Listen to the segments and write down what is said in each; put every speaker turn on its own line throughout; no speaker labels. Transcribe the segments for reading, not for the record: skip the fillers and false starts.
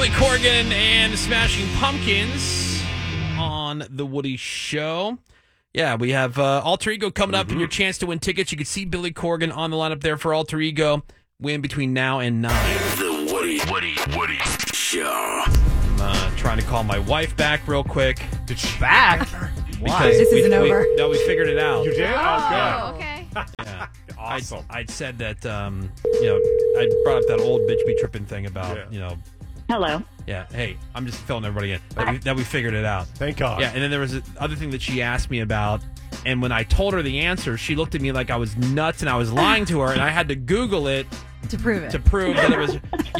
Billy Corgan and the Smashing Pumpkins on The Woody Show. Yeah, we have Alter Ego coming up and your chance to win tickets. You can see Billy Corgan on the lineup there for Alter Ego. Win between now and 9.
The Woody Show.
I'm trying to call my wife back real quick.
Did she back?
Because
This isn't over.
No, we figured it out.
You did?
Oh, okay.
Yeah.
Awesome.
I'd said that, I brought up that old bitch be tripping thing about,
Hello.
yeah, hey, I'm just filling everybody in. That we figured it out.
Thank God.
Yeah, and then there was other thing that she asked me about, and when I told her the answer, she looked at me like I was nuts and I was lying to her, and I had to Google it
To prove it.
to prove that it was,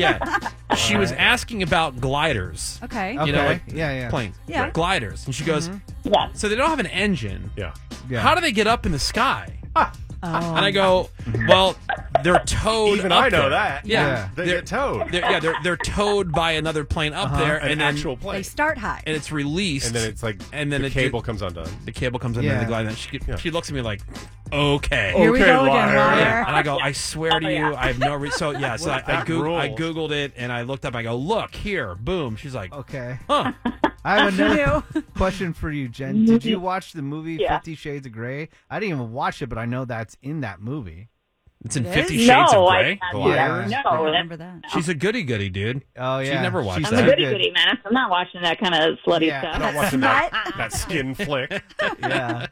She was asking about gliders.
Okay.
You know, like
yeah.
planes.
Yeah.
Gliders. And she goes,
Yeah.
so they don't have an engine.
Yeah.
How do they get up in the sky?
Oh.
And I go, well, they're towed
Even
up
I know
there.
that.
Yeah.
They get towed.
They're towed by another plane up there,
An
and then
actual
They
plane.
start high.
and it's released.
And then it's like
and then
the
it
cable comes undone.
The cable comes in
Yeah.
and the glide. And she looks at me like, okay.
Here we
Okay,
go again,
liar.
liar.
Yeah. And I go, I swear to you, I have no reason. So yeah, so
Look,
I
that rules.
Googled it and I looked up. I go, look here, boom. She's like,
Okay.
huh?
I have another question for you, Jen. Did you watch the movie
Yeah.
50 Shades of Grey? I didn't even watch it, but I know that's in that movie.
It's in
It
50
is?
Shades
No,
of
I
Grey.
Yeah.
no.
I remember that.
She's a goody dude.
Oh, yeah.
She never watched
She's
I'm
that.
a
so
goody
good.
goody, man. I'm not watching that kind of slutty
Yeah.
stuff.
Not watching that skin flick.
Yeah.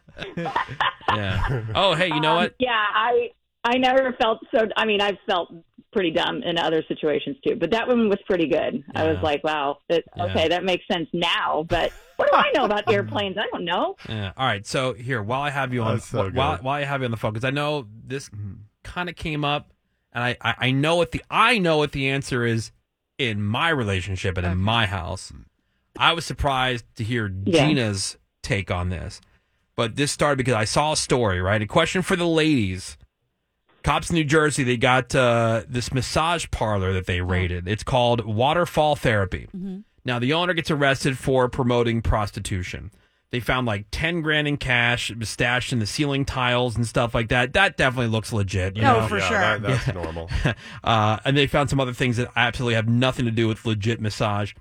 Yeah. Oh, hey, you know what?
Yeah, I never felt so. I mean, I've felt pretty dumb in other situations too, but that one was pretty good. I was
Yeah.
like, wow,
Yeah.
okay, that makes sense now. But what do I know about airplanes? I don't know.
Yeah. All right. So here, while I have you on,
That's so
while
good.
I have you on the phone, because I know this kind of came up, and I know what the answer is in my relationship and in my house. I was surprised to hear
Yeah.
Gina's take on this, but this started because I saw a story. Right, a question for the ladies. Cops in New Jersey, they got this massage parlor that they raided. It's called Waterfall Therapy. Now, the owner gets arrested for promoting prostitution. They found like 10 grand in cash. It was stashed in the ceiling tiles and stuff like that. That definitely looks legit. You
No,
know?
for sure.
That's normal.
And they found some other things that absolutely have nothing to do with legit massage.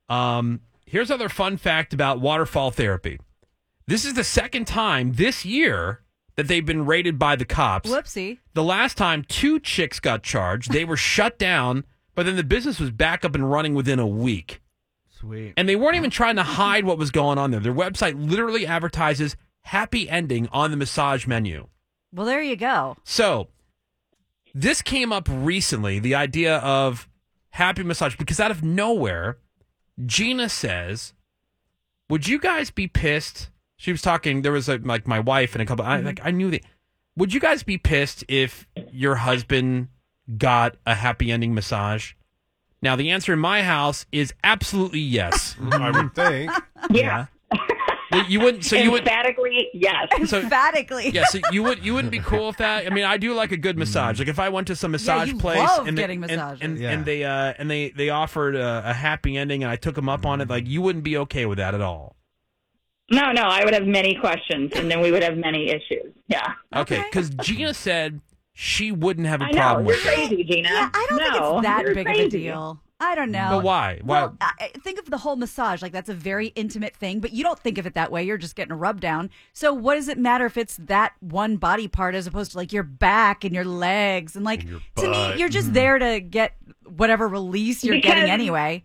Here's another fun fact about Waterfall Therapy. This is the second time this year that they've been raided by the cops.
Whoopsie.
The last time 2 chicks got charged, they were shut down, but then the business was back up and running within a week.
Sweet.
And they weren't even trying to hide what was going on there. Their website literally advertises happy ending on the massage menu.
Well, there you go.
So this came up recently, the idea of happy massage, because out of nowhere, Gina says, would you guys be pissed? She was talking, there was like my wife and a couple, I knew that. Would you guys be pissed if your husband got a happy ending massage? Now, the answer in my house is absolutely yes.
I would think.
Yeah,
You wouldn't, so you would,
emphatically, yes.
so,
Emphatically.
yeah, so you wouldn't be cool with that. I mean, I do like a good massage. Like if I went to some massage
you
place
love
and
getting
they,
massages.
and they offered a happy ending, and I took them up on it, like you wouldn't be okay with that at all.
No, I would have many questions, and then we would have many issues. Yeah.
Okay, because Gina said she wouldn't have a
I know.
problem
You're
with it.
crazy, Gina.
Yeah, I don't think
No,
it's that
you're
big of a
crazy.
deal. I don't know.
But why?
Well, think of the whole massage. Like, that's a very intimate thing, but you don't think of it that way. You're just getting a rub down. So what does it matter if it's that one body part as opposed to, like, your back and your legs? And, like,
And your
to me,
butt.
you're just there to get whatever release you're getting
Because-
anyway.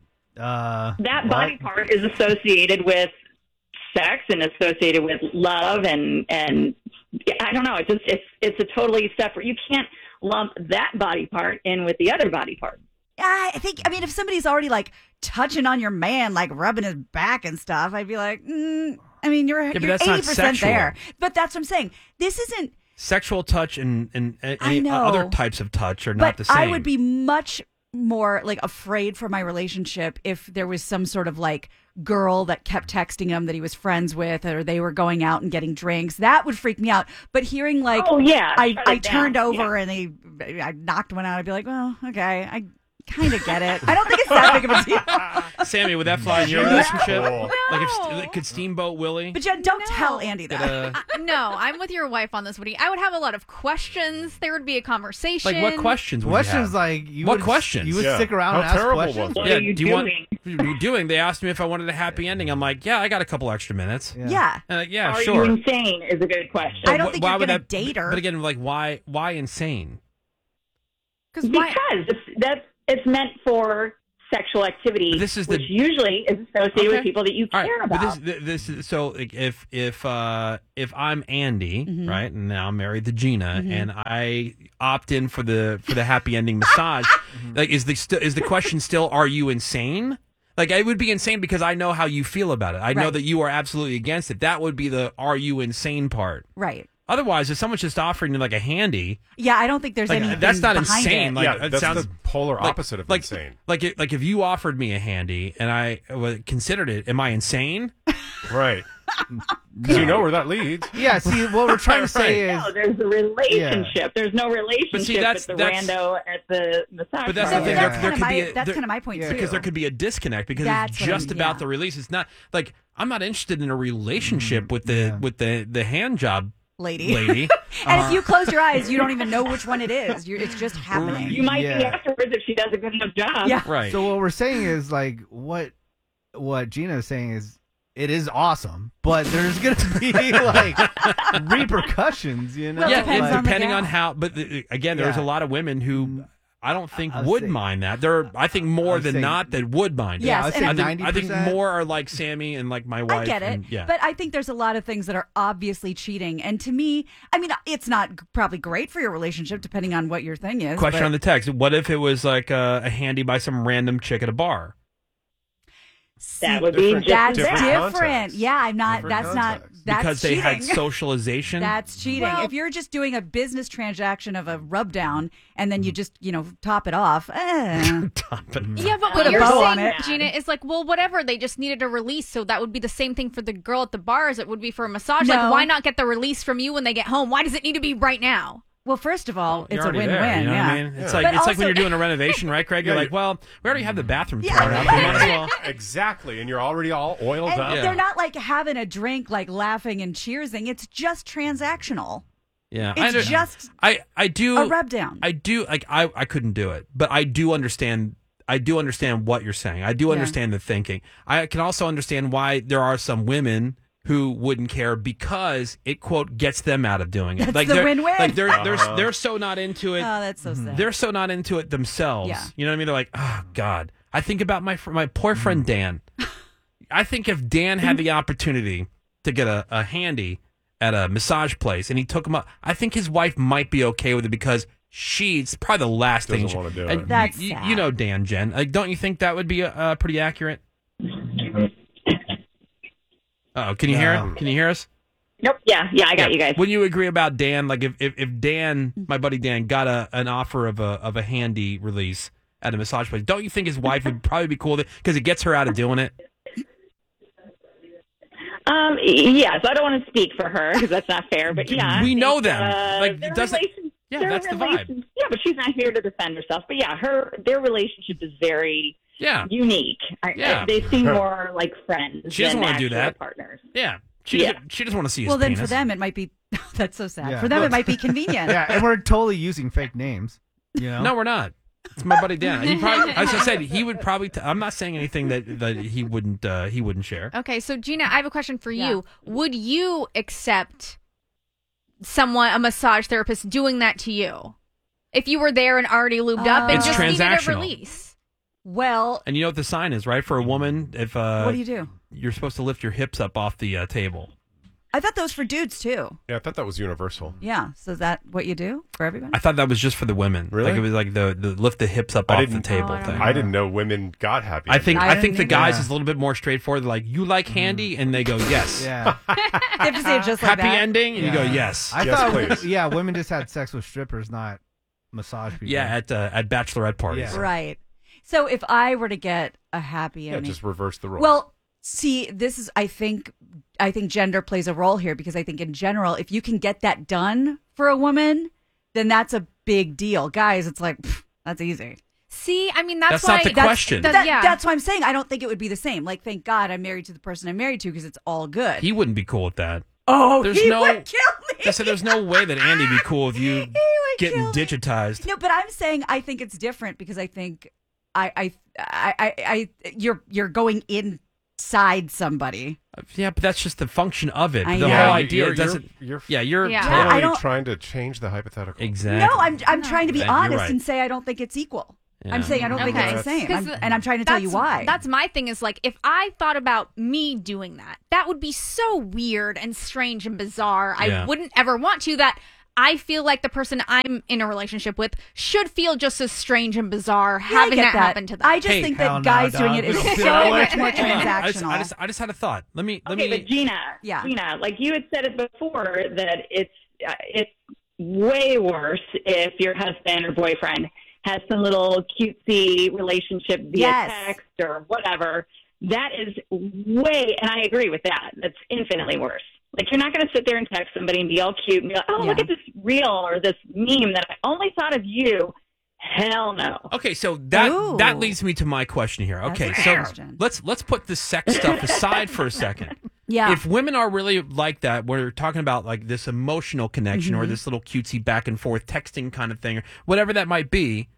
That body part is associated with sex and associated with love and I don't know. It's a totally separate. You can't lump that body part in with the other body part.
I mean, if somebody's already, like, touching on your man, like, rubbing his back and stuff, I'd be like, I mean, you're
but that's not
80%
sexual.
there. But that's what I'm saying. This isn't.
Sexual touch and
I
any
know.
other types of touch are not
But
the same.
I would be much more like afraid for my relationship if there was some sort of like girl that kept texting him that he was friends with, or they were going out and getting drinks. That would freak me out. But hearing like,
Oh, yeah,
I
shut it
turned
down.
over and I knocked one out. I'd be like, well, okay, I kind of get it. I don't think it's that big of a deal.
Sammy, would that fly in your relationship?
No.
Like if could Steamboat Willie?
But Jen, don't
No.
tell Andy that.
No, I'm with your wife on this, Woody. I would have a lot of questions. There would be a conversation.
Like what questions? Would
Questions
you have?
like you
What
would,
questions?
You would
Yeah.
stick around
How
and ask
terrible
questions?
was
What
Yeah,
are you
do you want-
doing?
doing? They asked me if I wanted a happy ending. I'm like, yeah, I got a couple extra minutes.
Yeah.
Yeah,
Are
sure.
you insane? Is a good question.
I don't think
Why
you're
would
going to
that-
date her.
But again, like, why insane?
Because
it's meant for sexual activity,
But this is
which usually is associated with people that you
All
care
right,
about.
But this is so like, if I'm Andy,
Mm-hmm.
right, and now I'm married to Gina, and I opt in for the happy ending massage, like is the question still, are you insane? Like, it would be insane because I know how you feel about it. I know
Right.
that you are absolutely against it. That would be the are you insane part.
Right.
Otherwise, if someone's just offering you like a handy,
Yeah, I don't think there's
like
anything
that's not
behind
insane.
it.
Like
yeah,
it
that's
sounds
the polar
like-
opposite of
like,
insane.
Like if you offered me a handy and I considered it, am I insane?
Right. Because you know where that leads.
Yeah, see, what we're trying to say is
No, there's a relationship. There's no relationship
that's-
with the
that's-
rando at the massage
But that's
parlor.
the thing.
Yeah.
There could be
that's
there-
kind of my point
yeah.
too.
because there could be a disconnect because
That's
it's
what I
just
mean,
about
yeah.
the release. It's not like I'm not interested in a relationship with the hand job
lady.
lady.
And if you close your eyes, you don't even know which one it is. It's just happening.
You might be
Yeah.
afterwards if she does a good enough job.
Yeah.
Right.
So what we're saying is like what Gina is saying is it is awesome, but there's gonna be like repercussions, you know?
Well,
yeah,
depends
it's
on the
depending
gal.
on how. But again, there's a
Yeah.
lot of women who I don't think
I'll
would
say-
mind that. I think more
I'll
than
say-
not that would mind
Yes,
it.
I'd say
and
I think
90%.
more are like Sammy and like my wife.
I get it,
and- yeah.
but I think there's a lot of things that are obviously cheating. And to me, I mean, it's not probably great for your relationship, depending on what your thing is.
Question
but-
on the text: what if it was like a handy by some random chick at a bar?
That would be
Different-
just
That's
as
Different
bad.
different.
context.
Yeah, I'm not.
Different
That's not.
context.
That's
Because
cheating.
they had socialization.
That's cheating.
Well-
If you're just doing a business transaction of a rub down and then you just, top it off.
Top it.
Yeah, but
Put
what
a
you're
bow on
saying,
it.
Gina, is like, well, whatever. They just needed a release, so that would be the same thing for the girl at the bar as it would be for a massage.
No.
Like, why not get the release from you when they get home? Why does it need to be right now?
Well, first of all,
You're
it's a
already
win-win.
there, you know
yeah.
what I mean? It's
Yeah.
like
But
it's like when
also-
you're doing a renovation, right, Craig? You're
Yeah,
like, well, we already have the bathroom
Yeah.
torn up. We might as well.
Exactly. And you're already all oiled
And
up.
Yeah.
they're not like having a drink, like laughing and cheersing. It's just transactional.
Yeah,
It's just
I do
a rub down.
I do like I couldn't do it, but I do understand. I do understand what you're saying. I do
Yeah.
understand the thinking. I can also understand why there are some women who wouldn't care because it quote gets them out of doing it.
That's
like
the
they're,
win-win.
Like they're so not into it.
Oh, that's so sad.
They're so not into it themselves.
Yeah.
You know what I mean? They're like, oh God. I think about my poor friend Dan. I think if Dan had the opportunity to get a handy at a massage place and he took him up, I think his wife might be okay with it because she's probably the last
Doesn't
thing.
wanna do
and
it.
That's
you
sad.
know Dan, Jen. Like, don't you think that would be pretty accurate? Oh, can you hear
No.
it? Can you hear us?
Nope. Yeah, I got you guys.
Wouldn't you agree about Dan? Like if Dan, my buddy Dan, got an offer of a handy release at a massage place, don't you think his wife would probably be cool with it because it gets her out of doing it?
Yes, I don't want to speak for her because that's not fair. But yeah,
We
I
know
think,
them. Like,
their
doesn't-
relation-
yeah,
their
that's the vibe.
relation- Yeah, but she's not here to defend herself. But yeah, their relationship is very
Yeah,
unique.
Yeah.
They seem more like friends.
She doesn't
than
wanna do
actual
that.
Partners.
yeah.
Yeah.
She doesn't want to see his
well, then
penis.
for them, it might be. That's so sad.
Yeah.
For them, it might be convenient.
Yeah, and we're totally using fake names. You know?
No, we're not. It's my buddy Dan. He probably, as I said, he would probably. I'm not saying anything that he wouldn't share.
Okay, so Gina, I have a question for
Yeah.
you. Would you accept a massage therapist, doing that to you? If you were there and already lubed up and
It's
just needed a
transactional.
release?
Well,
And you know what the sign is, right? For a woman, if
what do you do?
you're supposed to lift your hips up off the table.
I thought those for dudes too.
Yeah, I thought that was universal.
Yeah. So is that what you do for everybody?
I thought that was just for the women.
Really?
Like it was like the lift the hips up
I
off the
didn't-
table
Oh, I don't
thing.
know.
I didn't know women got happy.
I think
I
I think the
didn't
guys
either.
is a little bit more straightforward. They're like, you like handy, and they go yes.
Yeah.
They have to say it just like
Happy
that.
ending, and you go
Yeah.
yes.
I
Yes,
thought,
please.
yeah, women just had sex with strippers, not massage people.
Yeah, at bachelorette parties.
Yeah.
Right. So if I were to get a happy
yeah,
ending,
just reverse the rules.
well, see, this is I think gender plays a role here because I think in general, if you can get that done for a woman, then that's a big deal. Guys, it's like pff, that's easy.
See, I mean, that's
That's
why.
not the question.
Yeah.
That's why I'm saying I don't think it would be the same. Like, thank God I'm married to the person I'm married to because it's all good.
He wouldn't be cool with that.
oh,
there's
he
no-
would kill me.
I said there's no way that Andy'd be cool with you
He would
getting
kill me.
digitized.
No, but I'm saying I think it's different because I think you're going inside somebody.
Yeah, but that's just the function of it.
I
The
know.
whole
Yeah,
idea
you're
doesn't.
You're
you're
Yeah.
totally
I don't-
trying to change the hypothetical.
exactly.
No, I'm trying to be
You're right.
honest and say I don't think it's equal.
Yeah.
I'm saying I don't think
Okay.
it's the same.
'Cause
And I'm trying to tell you why.
That's my thing is like, if I thought about me doing that, that would be so weird and strange and bizarre.
Yeah.
I wouldn't ever want to. That I feel like the person I'm in a relationship with should feel just as strange and bizarre
Yeah, I
having
get
that happen to them.
I just
Hey,
think
hell
that
no,
guys doing
dog.
it is
We don't feel
so
that way.
much more
Hold on.
transactional.
I just had a thought. Let me.
Okay, but Gina,
Yeah.
Gina, like you had said it before, that it's way worse if your husband or boyfriend has some little cutesy relationship via
Yes.
text or whatever. That is way, and I agree with that. That's infinitely worse. Like, you're not going to sit there and text somebody and be all cute and be like, oh, look
Yeah.
at this reel or this meme that I only thought of you. Hell no.
Okay, so that
Ooh.
leads me to my question here.
That's
Okay,
a
so
question.
let's put the sex stuff aside for a second.
Yeah.
If women are really like that, we're talking about like this emotional connection or this little cutesy back and forth texting kind of thing, or whatever that might be.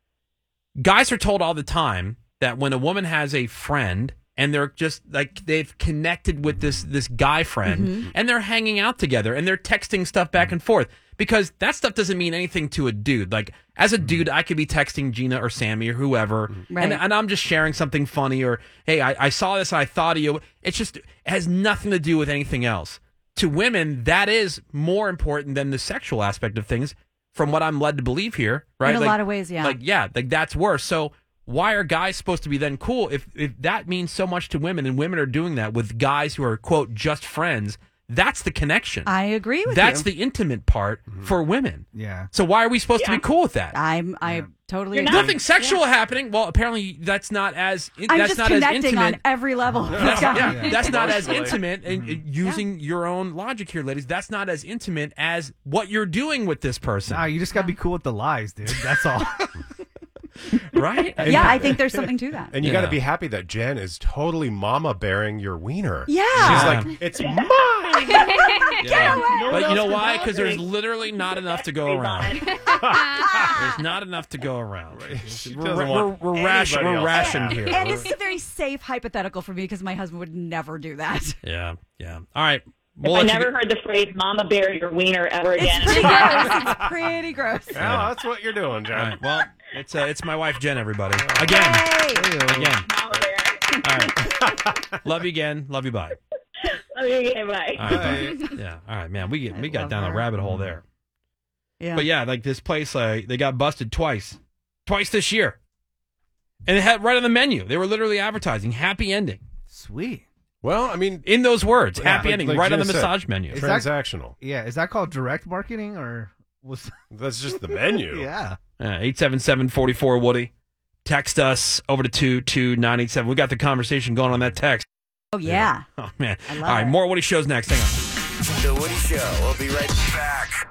Guys are told all the time that when a woman has a friend and they're just like they've connected with this guy friend and they're hanging out together and they're texting stuff back and forth, because that stuff doesn't mean anything to a dude. Like, as a dude, I could be texting Gina or Sammy or whoever,
Right.
and I'm just sharing something funny, or hey, I saw this and I thought of you. It has nothing to do with anything else. To women, that is more important than the sexual aspect of things, from what I'm led to believe here, right?
In a lot of ways, yeah.
Like that's worse. So why are guys supposed to be then cool if that means so much to women, and women are doing that with guys who are, quote, just friends? That's the connection.
I agree with
That's
you.
the intimate part for women.
Yeah.
So why are we supposed to be cool with that?
I totally
You're
agree.
Nothing sexual happening. Well, apparently that's not as
I'm
that's
just
not as
connecting on
intimate.
every level.
That's,
Yeah.
that's not as
Emotionally.
intimate. And using your own logic here, ladies, that's not as intimate as what you're doing with this person,
Nah, you just gotta be cool with the lies, dude. That's all.
right?
Yeah, I think there's something to that.
And you
Yeah.
got to be happy that Jen is totally mama bearing your wiener.
Yeah.
She's
Yeah.
like, it's mine.
Yeah. But you know why? Because there's literally not enough to go around. There's not enough to go around.
She
We're,
doesn't
we're,
want
we're,
anybody else
rationed
happy.
here.
And this is a very safe hypothetical for me because my husband would never do that.
Yeah. All right.
If I never heard the phrase "mama bear your wiener" ever again.
It's pretty gross. It's pretty gross.
Yeah, that's what you're doing, Jen.
All right. Well, it's my wife Jen. Everybody. Again.
Hey.
Again.
Mama bear.
All right. Love you again. Love you. Bye.
Okay, bye.
All right. Bye. Yeah. All right, man. We got
love
down a
her.
rabbit hole there.
Yeah.
But yeah, like this place, they got busted twice this year, and it had right on the menu. They were literally advertising happy ending
Sweet.
Well, I mean,
in those words,
Yeah,
happy
like-
ending,
like
right on the
Gina said.
massage menu.
Is that-
transactional.
Yeah, is that called direct marketing or was?
That's just the menu.
Yeah.
877-44 Woody. Text us over to 22987. We got the conversation going on that text.
Oh, yeah.
Oh man!
I
All
love
right,
it.
more Woody shows next. Hang on.
The Woody Show. We'll be right back.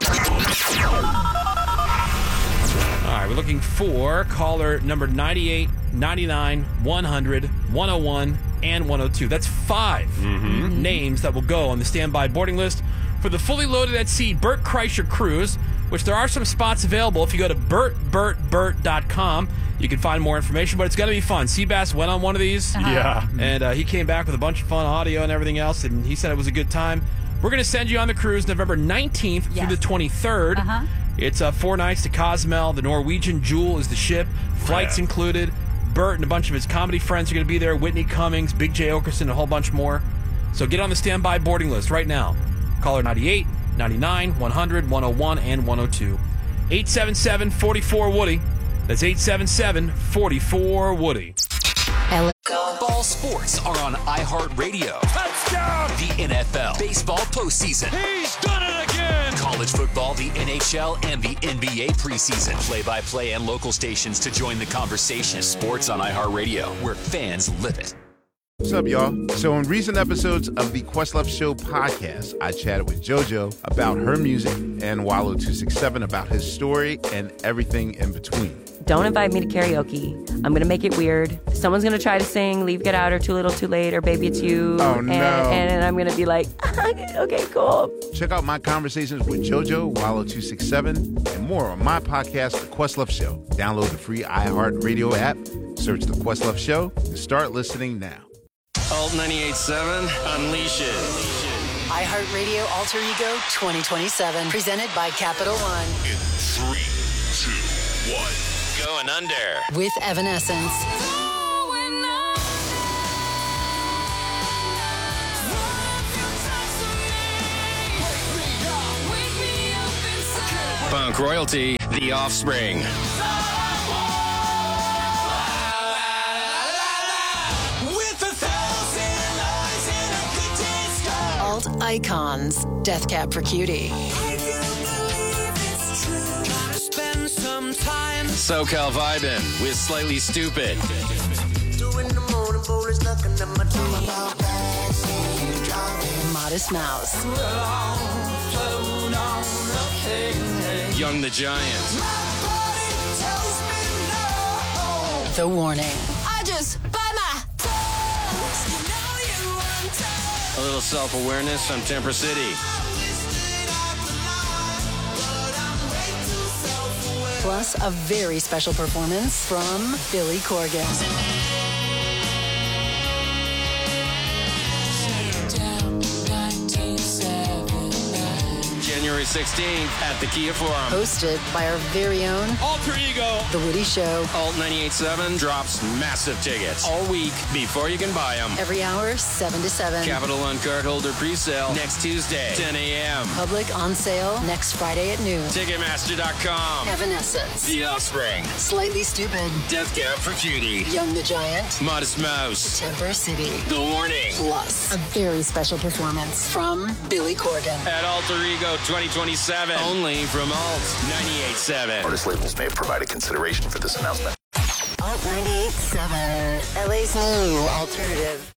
All right, we're looking for caller number 98, 99, 100, 101, and 102. That's 5 names that will go on the standby boarding list for the fully loaded at sea Burt Kreischer cruise, which there are some spots available. If you go to BurtBurt.com, you can find more information, but it's going to be fun. Seabass went on one of these,
Yeah.
and he came back with a bunch of fun audio and everything else, and he said it was a good time. We're going to send you on the cruise November 19th
Yes.
through the 23rd.
Uh-huh.
It's 4 nights to Cozumel. The Norwegian Jewel is the ship. Flights
Yeah.
included. Burt and a bunch of his comedy friends are going to be there. Whitney Cummings, Big J. Okerson, and a whole bunch more. So get on the standby boarding list right now. Caller 98, 99, 100, 101, and 102. 877-44-WOODY. That's 877-44-WOODY.
All sports are on iHeartRadio. Touchdown! The NFL, baseball postseason. He's done it again! College football, the NHL, and the NBA preseason. Play-by-play and local stations to join the conversation. Sports on iHeartRadio, where fans live it.
What's up, y'all? So in recent episodes of the Questlove Show podcast, I chatted with JoJo about her music and Wallow267 about his story and everything in between.
Don't invite me to karaoke. I'm going to make it weird. Someone's going to try to sing Leave, Get Out, or Too Little, Too Late, or Baby It's You.
Oh, no.
And I'm going to be like, okay, cool.
Check out my conversations with JoJo, Wallow267, and more on my podcast, The Questlove Show. Download the free iHeartRadio app Search The Questlove Show and start listening now.
Alt 98.7 unleashes.
iHeartRadio Alter Ego 2027, presented by Capital One.
In 3, 2, 1. Going under.
With Evanescence.
Punk royalty, The Offspring.
Alt Icons. Death Cab for Cutie.
SoCal Vibin' with Slightly Stupid.
Modest Mouse.
Young the Giant.
The Warning.
I just bite my toes. You know you want to.
A little self-awareness from Temper City.
Plus a very special performance from Billy Corgan.
January 16th at the Kia Forum.
Hosted by our very own
Alter Ego.
The Woody Show.
Alt 98.7 drops massive tickets all week before you can buy them.
Every hour, 7 to 7.
Capital One cardholder pre-sale next Tuesday, 10 a.m.
Public on sale next Friday at noon.
Ticketmaster.com.
Evanescence.
The Offspring.
Slightly Stupid.
Death Cab for Cutie.
Young the Giant.
Modest Mouse.
Temper City.
The Warning.
Plus a very special performance from Billy Corgan.
At Alter Ego 2027. Only from Alt 98.7.
Artist labels may have provided consideration for this announcement.
Alt 98.7. LA's new alternative.